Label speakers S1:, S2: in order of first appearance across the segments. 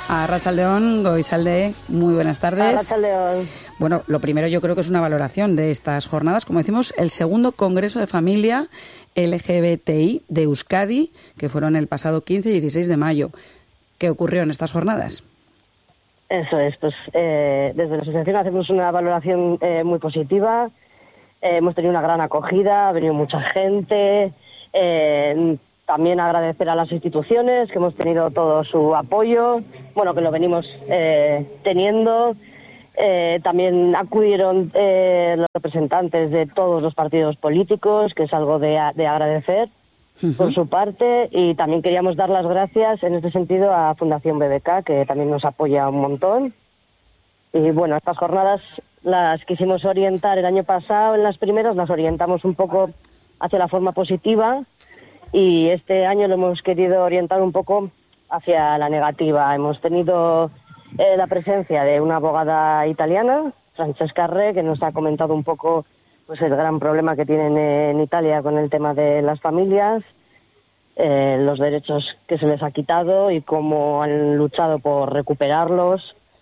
S1: Arratsaldeon, Goizalde, muy buenas tardes.
S2: Arratsaldeon.
S1: Bueno, lo primero yo creo que es una valoración de estas jornadas, como decimos, el segundo Congreso de Familia LGBTI de Euskadi, que fueron el pasado 15 y 16 de mayo. ¿Qué ocurrió en estas jornadas?
S2: Eso es, pues desde la asociación hacemos una valoración muy positiva. Hemos tenido una gran acogida, ha venido mucha gente. También agradecer a las instituciones, que hemos tenido todo su apoyo, bueno, que lo venimos teniendo. También acudieron los representantes de todos los partidos políticos, que es algo de agradecer por su parte. Y también queríamos dar las gracias en este sentido a Fundación BBK, que también nos apoya un montón. Y bueno, estas jornadas las quisimos orientar el año pasado, en las primeras las orientamos un poco hacia la forma positiva, y este año lo hemos querido orientar un poco hacia la negativa. Hemos tenido la presencia de una abogada italiana, Francesca Re, que nos ha comentado un poco pues el gran problema que tienen en Italia con el tema de las familias, los derechos que se les ha quitado y cómo han luchado por recuperarlos,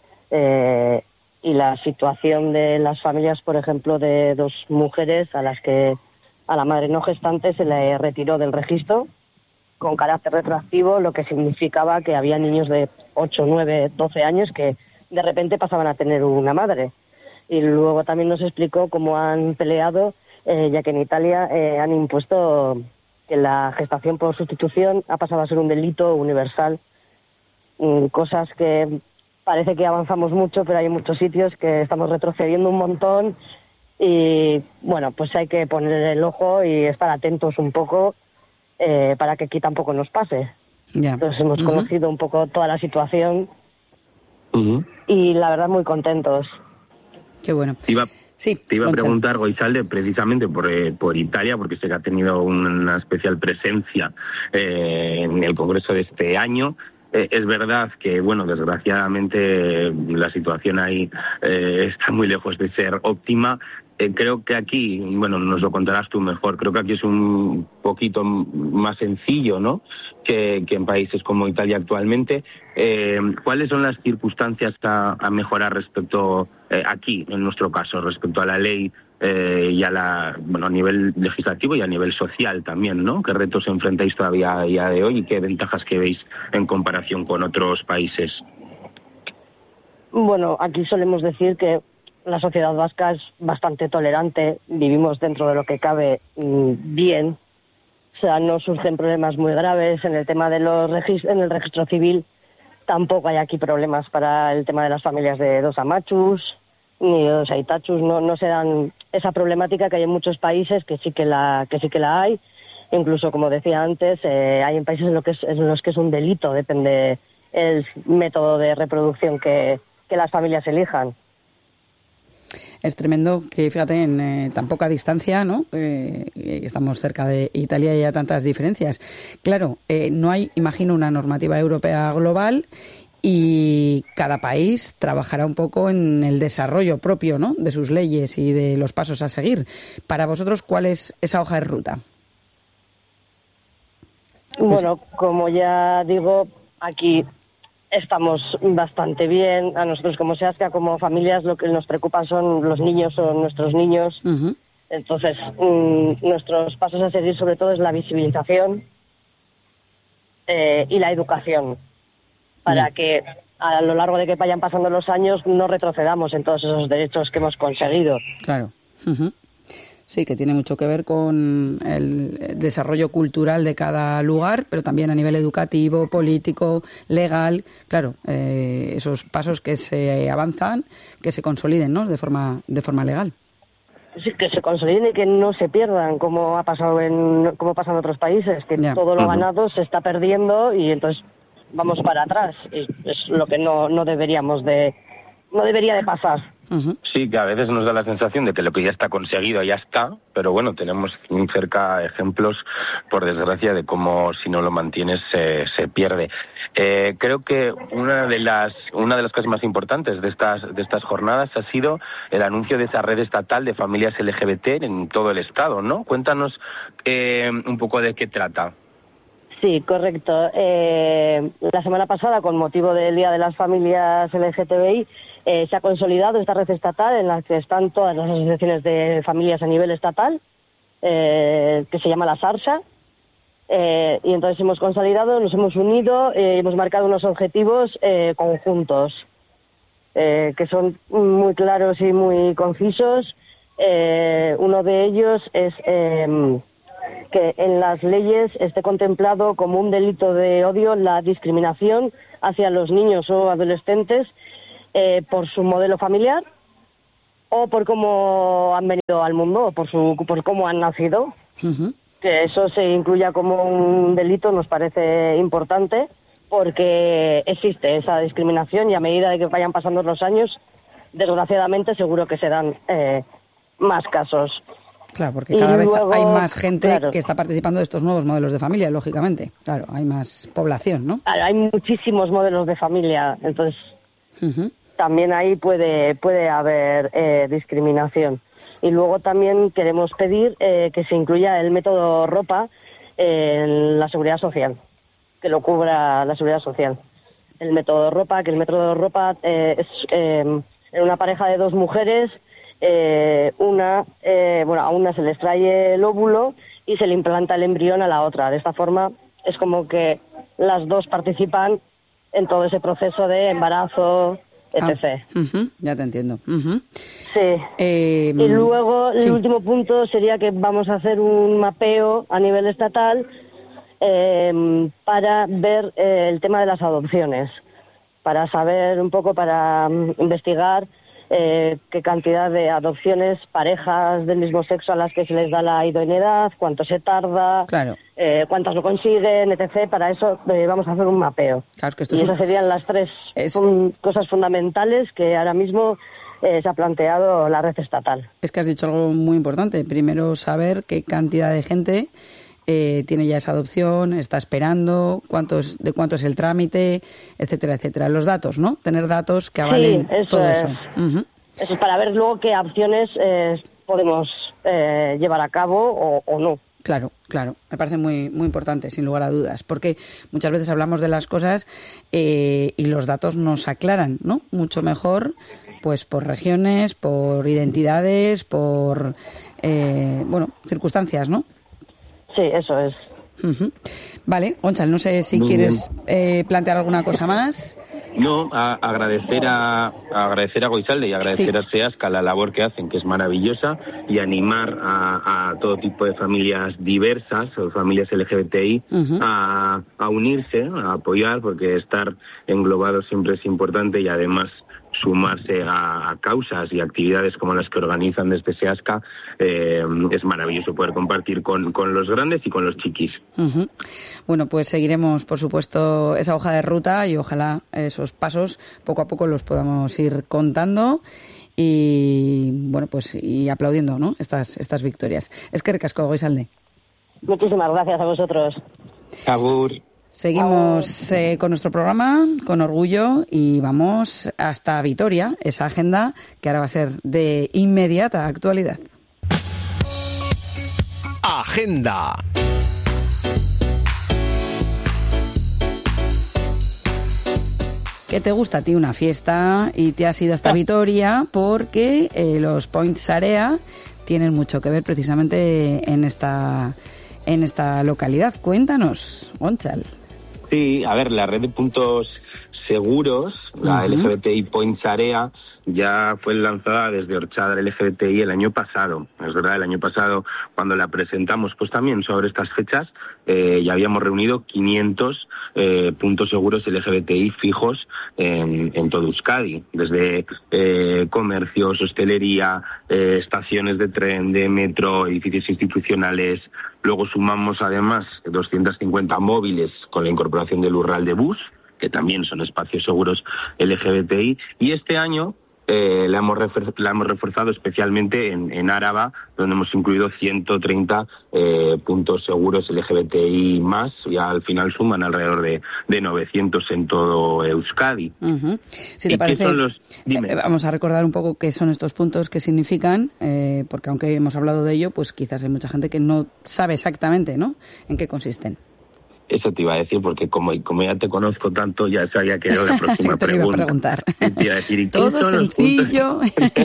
S2: y la situación de las familias, por ejemplo, de dos mujeres a las que a la madre no gestante se le retiró del registro con carácter retroactivo, lo que significaba que había niños de 8, 9, 12 años que de repente pasaban a tener una madre. Y luego también nos explicó cómo han peleado, ya que en Italia han impuesto que la gestación por sustitución ha pasado a ser un delito universal. Cosas que parece que avanzamos mucho, pero hay muchos sitios que estamos retrocediendo un montón. Y bueno, pues hay que poner el ojo y estar atentos un poco para que aquí tampoco nos pase.
S1: Yeah.
S2: Entonces hemos conocido un poco toda la situación y la verdad muy contentos.
S1: Qué bueno.
S3: Te iba a preguntar, Goizalde, precisamente por Italia, porque sé que ha tenido una especial presencia en el Congreso de este año. Es verdad que, bueno, desgraciadamente la situación ahí está muy lejos de ser óptima. Creo que aquí, bueno, nos lo contarás tú mejor, creo que aquí es un poquito más sencillo, ¿no?, que en países como Italia actualmente. ¿Cuáles son las circunstancias a mejorar respecto, aquí, en nuestro caso, respecto a la ley y a nivel legislativo y a nivel social también, ¿no? ¿Qué retos enfrentáis todavía a día de hoy y qué ventajas que veis en comparación con otros países?
S2: Bueno, aquí solemos decir que la sociedad vasca es bastante tolerante, vivimos dentro de lo que cabe bien, o sea, no surgen problemas muy graves. En el tema de en el registro civil tampoco hay aquí problemas para el tema de las familias de dos amachus ni dos aitachus, no se dan esa problemática que hay en muchos países que sí que la hay. Incluso, como decía antes, hay en países en los que es un delito, depende el método de reproducción que las familias elijan.
S1: Es tremendo que, fíjate, en tan poca distancia, ¿no?, estamos cerca de Italia y hay tantas diferencias. Claro, no hay, imagino, una normativa europea global y cada país trabajará un poco en el desarrollo propio, ¿no?, de sus leyes y de los pasos a seguir. Para vosotros, ¿cuál es esa hoja de ruta?
S2: Bueno, como ya digo, aquí estamos bastante bien. A nosotros como SEASCA, como familias, lo que nos preocupa son los niños, son nuestros niños. Entonces, nuestros pasos a seguir sobre todo es la visibilización y la educación, para que a lo largo de que vayan pasando los años no retrocedamos en todos esos derechos que hemos conseguido.
S1: Claro. Sí, que tiene mucho que ver con el desarrollo cultural de cada lugar, pero también a nivel educativo, político, legal. Claro, esos pasos que se avanzan, que se consoliden, ¿no?, de forma legal.
S2: Sí, que se consoliden y que no se pierdan, como pasa en otros países, que todo lo ganado se está perdiendo y entonces vamos para atrás. Y es lo que no debería de pasar.
S3: Sí, que a veces nos da la sensación de que lo que ya está conseguido ya está, pero bueno, tenemos cerca ejemplos, por desgracia, de cómo si no lo mantienes se pierde. Creo que una de las cosas más importantes de estas jornadas ha sido el anuncio de esa red estatal de familias LGBT en todo el estado, ¿no? Cuéntanos un poco de qué trata.
S2: Sí, correcto. La semana pasada, con motivo del Día de las Familias LGTBI, se ha consolidado esta red estatal en la que están todas las asociaciones de familias a nivel estatal, que se llama la SARSA. Y entonces hemos consolidado, nos hemos unido, hemos marcado unos objetivos conjuntos, que son muy claros y muy concisos. Uno de ellos es que en las leyes esté contemplado como un delito de odio la discriminación hacia los niños o adolescentes por su modelo familiar o por cómo han venido al mundo o por cómo han nacido.
S1: Uh-huh.
S2: Que eso se incluya como un delito nos parece importante porque existe esa discriminación y a medida de que vayan pasando los años, desgraciadamente seguro que se dan más casos.
S1: Claro, porque cada vez hay más gente
S2: claro,
S1: que está participando de estos nuevos modelos de familia, lógicamente. Claro, hay más población, ¿no?
S2: Claro, hay muchísimos modelos de familia, entonces también ahí puede haber discriminación. Y luego también queremos pedir que se incluya el método ropa en la seguridad social, que lo cubra la seguridad social. El método ropa, que el método ropa es en una pareja de dos mujeres. A una se le extrae el óvulo y se le implanta el embrión a la otra. De esta forma es como que las dos participan en todo ese proceso de embarazo, etc.
S1: Ya te entiendo.
S2: Sí. Y luego el último punto sería que vamos a hacer un mapeo a nivel estatal para ver el tema de las adopciones, para saber un poco, para investigar qué cantidad de adopciones, parejas del mismo sexo a las que se les da la idoneidad, cuánto se tarda,
S1: claro,
S2: cuántas lo consiguen, etc. Para eso vamos a hacer un mapeo.
S1: Claro, que esto
S2: y esas serían las tres cosas fundamentales que ahora mismo se ha planteado la red estatal.
S1: Es que has dicho algo muy importante. Primero, saber qué cantidad de gente tiene ya esa adopción, está esperando, cuánto es el trámite, etcétera, etcétera. Los datos, ¿no? Tener datos que avalen todo eso.
S2: Eso es para ver luego qué opciones podemos llevar a cabo o no.
S1: Claro. Me parece muy, muy importante, sin lugar a dudas, porque muchas veces hablamos de las cosas y los datos nos aclaran, ¿no? Mucho mejor, pues por regiones, por identidades, por, circunstancias, ¿no?
S2: Sí, eso es.
S1: Vale, Onchal, no sé si quieres plantear alguna cosa más.
S3: No, agradecer a Goizalde y agradecer a SEASCA la labor que hacen, que es maravillosa, y animar a todo tipo de familias diversas, o familias LGBTI, a unirse, a apoyar, porque estar englobados siempre es importante y además sumarse a causas y actividades como las que organizan desde SEASCA. Es maravilloso poder compartir con los grandes y con los chiquis.
S1: Bueno, pues seguiremos, por supuesto, esa hoja de ruta y ojalá esos pasos poco a poco los podamos ir contando y, bueno, pues y aplaudiendo, ¿no? estas victorias. Eskerrik asko, Goizalde.
S2: Muchísimas gracias a vosotros.
S3: Agur.
S1: Seguimos con nuestro programa, con orgullo, y vamos hasta Vitoria, esa agenda que ahora va a ser de inmediata actualidad.
S4: Agenda.
S1: ¿Qué te gusta a ti una fiesta y te has ido hasta Vitoria? Porque los Points Area tienen mucho que ver precisamente en esta localidad. Cuéntanos, Onchal.
S3: Sí, a ver, la red de puntos seguros, la LGBTI Points Area, ya fue lanzada desde Orchada LGBTI el año pasado. Es verdad, el año pasado, cuando la presentamos, pues también sobre estas fechas, ya habíamos reunido 500 puntos seguros LGBTI fijos en todo Euskadi, desde comercios, hostelería, estaciones de tren, de metro, edificios institucionales. Luego sumamos además 250 móviles con la incorporación del Urral de Bus, que también son espacios seguros LGBTI. Y este año la hemos reforzado especialmente en Áraba, donde hemos incluido 130 puntos seguros LGBTI más, y al final suman alrededor de 900 en todo Euskadi.
S1: Si te parece, vamos a recordar un poco qué son estos puntos, qué significan, porque aunque hemos hablado de ello, pues quizás hay mucha gente que no sabe exactamente, ¿no?, en qué consisten.
S3: Eso te iba a decir, porque como ya te conozco tanto, ya sabía que era la próxima
S1: te
S3: pregunta.
S1: Iba a preguntar.
S3: Te iba a decir, ¿y
S1: todo sencillo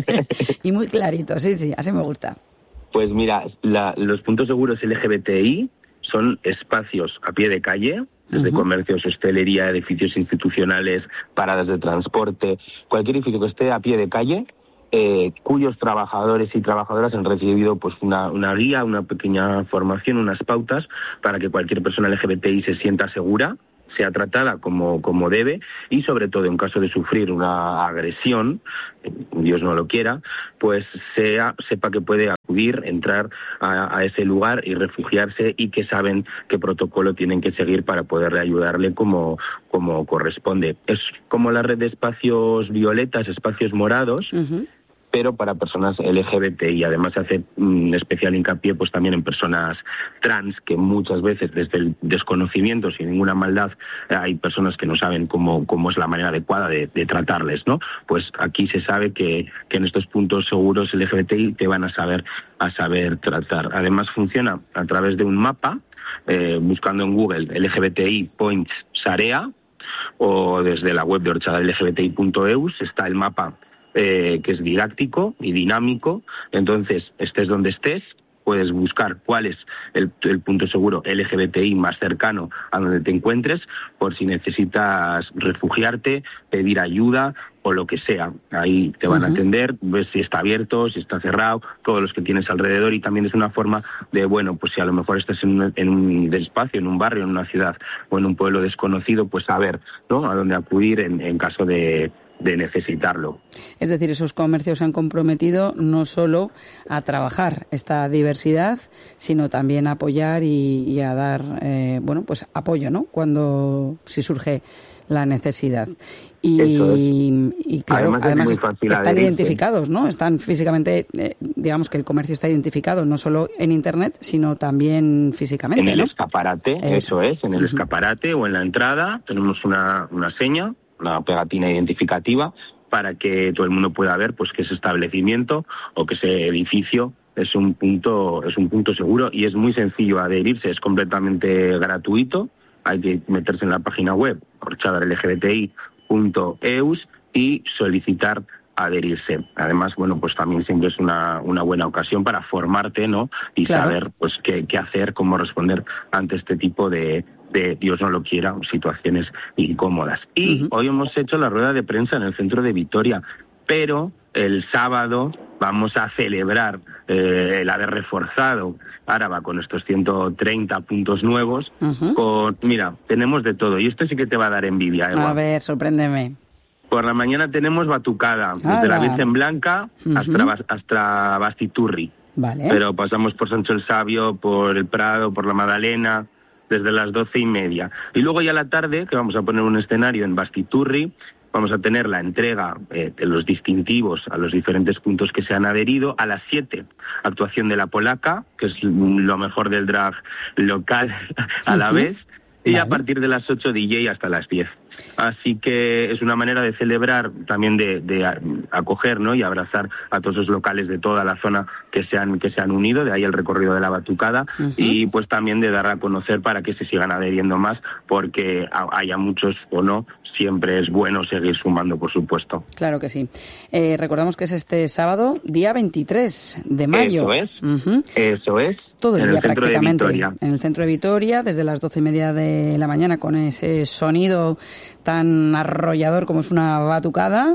S1: y muy clarito, sí, así me gusta.
S3: Pues mira, los puntos seguros LGBTI son espacios a pie de calle, desde comercios, hostelería, edificios institucionales, paradas de transporte, cualquier edificio que esté a pie de calle, cuyos trabajadores y trabajadoras han recibido pues una guía, una pequeña formación, unas pautas para que cualquier persona LGBTI se sienta segura, sea tratada como debe, y sobre todo en caso de sufrir una agresión, Dios no lo quiera, pues sepa que puede acudir, entrar a ese lugar y refugiarse, y que saben qué protocolo tienen que seguir para poder ayudarle como corresponde. Es como la red de espacios violetas, espacios morados, pero para personas LGBT, y además hace especial hincapié pues también en personas trans, que muchas veces desde el desconocimiento, sin ninguna maldad, hay personas que no saben cómo es la manera adecuada de tratarles, ¿no? Pues aquí se sabe que en estos puntos seguros LGBTI te van a saber tratar. Además funciona a través de un mapa, buscando en Google LGBTI Points Sarea, o desde la web de orchadalgbti.eus está el mapa, que es didáctico y dinámico. Entonces, estés donde estés, puedes buscar cuál es el punto seguro LGBTI más cercano a donde te encuentres, por si necesitas refugiarte, pedir ayuda o lo que sea. Ahí te van a atender, ves si está abierto, si está cerrado, todos los que tienes alrededor, y también es una forma de, bueno, pues si a lo mejor estás en un espacio, en un barrio, en una ciudad o en un pueblo desconocido, pues saber, ¿no?, a dónde acudir en caso de necesitarlo.
S1: Es decir, esos comercios se han comprometido no solo a trabajar esta diversidad, sino también a apoyar y a dar, pues apoyo, ¿no?, si surge la necesidad. Y claro, además están identificados, ¿no? Están físicamente, digamos que el comercio está identificado no solo en Internet, sino también físicamente,
S3: en el
S1: ¿no?
S3: escaparate, eso es, en el escaparate o en la entrada tenemos una seña, una pegatina identificativa, para que todo el mundo pueda ver pues que ese establecimiento o que ese edificio es un punto seguro, y es muy sencillo adherirse, es completamente gratuito. Hay que meterse en la página web orchadalgbti.eus y solicitar adherirse. Además, bueno, pues también siempre es una buena ocasión para formarte, ¿no?, y saber pues qué hacer, cómo responder ante este tipo de Dios no lo quiera, situaciones incómodas. Y hoy hemos hecho la rueda de prensa en el centro de Vitoria, pero el sábado vamos a celebrar el haber reforzado Áraba con estos 130 puntos nuevos. Mira, tenemos de todo, y esto sí que te va a dar envidia, Eva.
S1: A ver, sorpréndeme.
S3: Por la mañana tenemos batucada, desde la Virgen Blanca hasta Bastiturri.
S1: Vale.
S3: Pero pasamos por Sancho el Sabio, por el Prado, por la Magdalena, desde las 12:30. Y luego ya a la tarde, que vamos a poner un escenario en Bastiturri, vamos a tener la entrega de los distintivos a los diferentes puntos que se han adherido. A las 7, actuación de La Polaca, que es lo mejor del drag local a la vez. Y a partir de las 8, DJ hasta las 10. Así que es una manera de celebrar, también de acoger, ¿no?, y abrazar a todos los locales de toda la zona que se han unido, de ahí el recorrido de la batucada, y pues también de dar a conocer para que se sigan adheriendo más, porque haya muchos o no, siempre es bueno seguir sumando, por supuesto.
S1: Claro que sí. Recordamos que es este sábado, día 23 de mayo.
S3: Eso es.
S1: Todo el día prácticamente.
S3: En
S1: el centro de Vitoria, desde las 12:30 de la mañana, con ese sonido tan arrollador como es una batucada.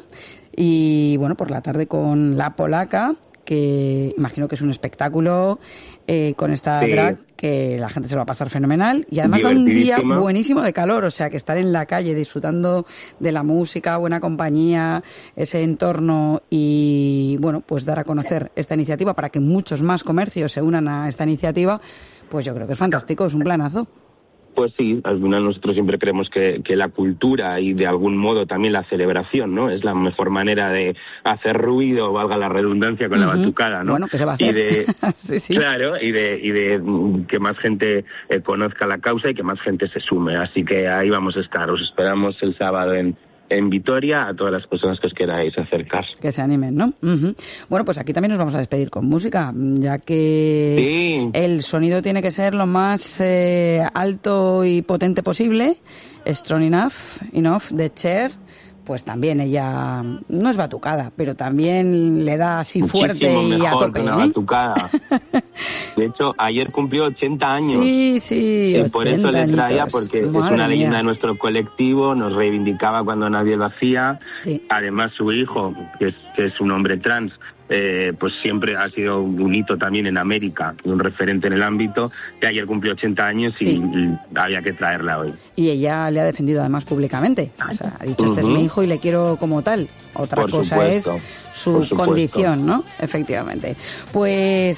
S1: Y bueno, por la tarde con La Polaca, que imagino que es un espectáculo con esta drag, que la gente se lo va a pasar fenomenal, y además da un día buenísimo de calor, o sea que estar en la calle disfrutando de la música, buena compañía, ese entorno, y bueno, pues dar a conocer esta iniciativa para que muchos más comercios se unan a esta iniciativa, pues yo creo que es fantástico, es un planazo.
S3: Pues sí, al final nosotros siempre creemos que la cultura y de algún modo también la celebración, ¿no?, es la mejor manera de hacer ruido, valga la redundancia, con la batucada, ¿no?
S1: Bueno, que se va a hacer. Sí.
S3: Claro, y de que más gente conozca la causa y que más gente se sume. Así que ahí vamos a estar. Os esperamos el sábado en en Vitoria a todas las personas que os queráis acercar.
S1: Que se animen, ¿no? Uh-huh. Bueno, pues aquí también nos vamos a despedir con música, ya que el sonido tiene que ser lo más alto y potente posible. Strong Enough de Cher. Pues también ella no es batucada, pero también le da así fuerte y a tope.
S3: Una batucada. De hecho, ayer cumplió 80 años.
S1: Sí,
S3: y por eso le traía, porque es una leyenda de nuestro colectivo, nos reivindicaba cuando nadie lo hacía.
S1: Sí.
S3: Además, su hijo, que es un hombre trans, pues siempre ha sido un hito también en América, un referente en el ámbito, que ayer cumplió 80 años y había que traerla hoy.
S1: Y ella le ha defendido además públicamente, o sea, ha dicho, este es mi hijo y le quiero como tal. Otra cosa es su condición, ¿no? Efectivamente. Pues